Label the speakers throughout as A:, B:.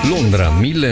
A: Londra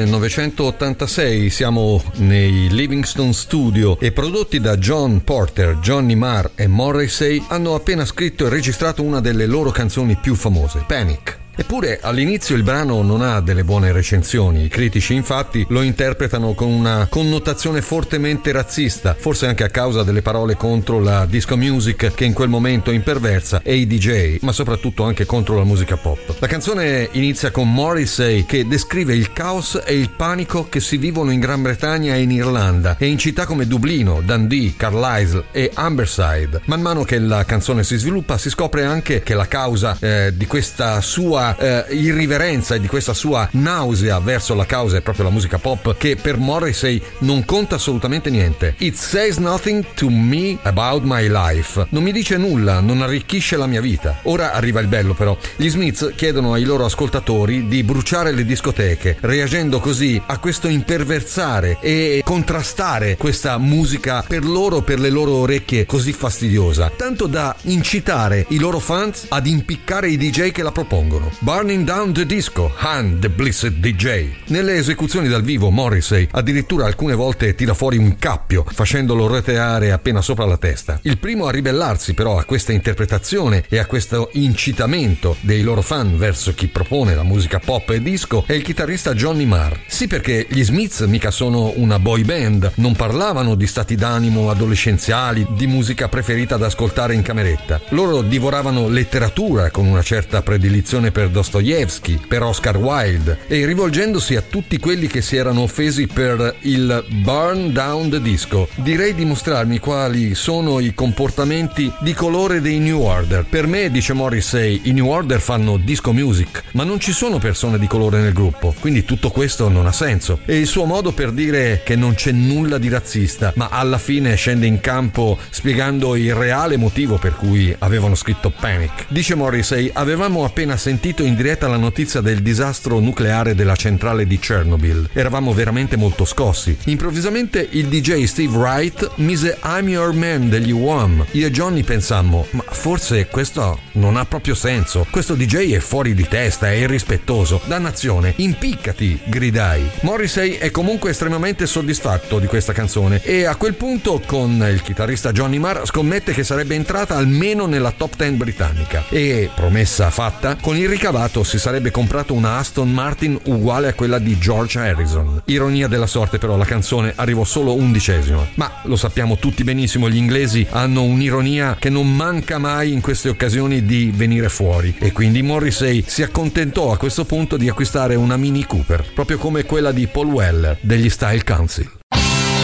A: 1986, siamo nei Livingston Studio e prodotti da John Porter, Johnny Marr e Morrissey hanno appena scritto e registrato una delle loro canzoni più famose, Panic. Eppure all'inizio il brano non ha delle buone recensioni, i critici infatti lo interpretano con una connotazione fortemente razzista, forse anche a causa delle parole contro la disco music che in quel momento imperversa e i DJ, ma soprattutto anche contro la musica pop. La canzone inizia con Morrissey che descrive il caos e il panico che si vivono in Gran Bretagna e in Irlanda e in città come Dublino, Dundee, Carlisle e Amberside. Man mano che la canzone si sviluppa si scopre anche che la causa di questa sua irriverenza e di questa sua nausea verso la causa è proprio la musica pop, che per Morrissey non conta assolutamente niente. It says nothing to me about my life. Non mi dice nulla, non arricchisce la mia vita. Ora arriva il bello però. Gli Smiths chiedono ai loro ascoltatori di bruciare le discoteche, reagendo così a questo imperversare e contrastare questa musica per le loro orecchie così fastidiosa, tanto da incitare i loro fans ad impiccare i DJ che la propongono. Burning Down the Disco, Han the Blessed DJ. Nelle esecuzioni dal vivo Morrissey addirittura alcune volte tira fuori un cappio, facendolo roteare appena sopra la testa. Il primo a ribellarsi però a questa interpretazione e a questo incitamento dei loro fan verso chi propone la musica pop e disco è il chitarrista Johnny Marr. Sì, perché gli Smiths mica sono una boy band, non parlavano di stati d'animo adolescenziali, di musica preferita da ascoltare in cameretta. Loro divoravano letteratura con una certa predilizione per Dostoevsky, per Oscar Wilde, e rivolgendosi a tutti quelli che si erano offesi per il Burn Down the Disco, direi di mostrarmi quali sono i comportamenti di colore dei New Order. Per me, dice Morrissey, i New Order fanno disco music, ma non ci sono persone di colore nel gruppo, quindi tutto questo non ha senso. E il suo modo per dire che non c'è nulla di razzista, ma alla fine scende in campo spiegando il reale motivo per cui avevano scritto Panic. Dice Morrissey: avevamo appena sentito in diretta la notizia del disastro nucleare della centrale di Chernobyl. Eravamo veramente molto scossi. Improvvisamente il DJ Steve Wright mise I'm Your Man degli Wham. Io e Johnny pensammo: ma forse questo non ha proprio senso. Questo DJ è fuori di testa, è irrispettoso. Dannazione, impiccati, gridai. Morrissey è comunque estremamente soddisfatto di questa canzone e a quel punto con il chitarrista Johnny Marr scommette che sarebbe entrata almeno nella top 10 britannica. E, promessa fatta, con il ricavato si sarebbe comprato una Aston Martin uguale a quella di George Harrison. Ironia della sorte però, la canzone arrivò solo 11ª. Ma lo sappiamo tutti benissimo, gli inglesi hanno un'ironia che non manca mai in queste occasioni di venire fuori, e quindi Morrissey si accontentò a questo punto di acquistare una Mini Cooper, proprio come quella di Paul Weller degli Style Council.